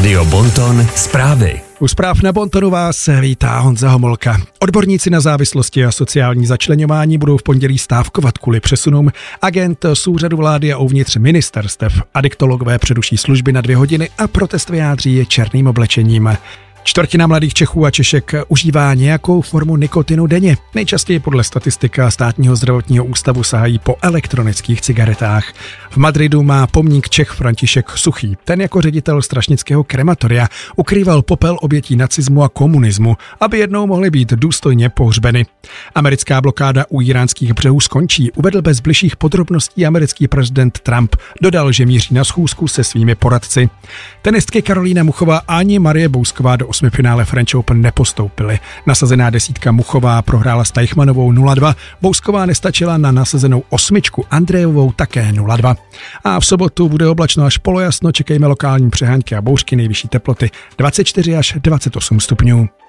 Rádio Bonton zprávy. U zpráv na Bontonu vás vítá Honza Homolka. Odborníci na závislosti a sociální začleňování budou v pondělí stávkovat kvůli přesunům agent z úřadu vlády a uvnitř ministerstev. Adiktologové přeruší služby na 2 hodiny a protest vyjádří černým oblečením. Čtvrtina mladých Čechů a Češek užívá nějakou formu nikotinu denně. Nejčastěji podle statistika Státního zdravotního ústavu sahají po elektronických cigaretách. V Madridu má pomník Čech František Suchý. Ten jako ředitel strašnického krematoria ukrýval popel obětí nacismu a komunismu, aby jednou mohly být důstojně pohřbeny. Americká blokáda u íránských břehů skončí, uvedl bez bližších podrobností americký prezident Trump. Dodal, že míří na schůzku se svými poradci. Tenistky Karolína Muchová a ani Marie Bousková do 8. finále French Open nepostoupily. Nasazená 10 Muchová prohrála s Teichmannovou 0-2, Bousková nestačila na nasazenou 8 Andrejovou také 0-2. A v sobotu bude oblačno až polojasno, čekejme lokální přehánky a bouřky, nejvyšší teploty 24 až 28 stupňů.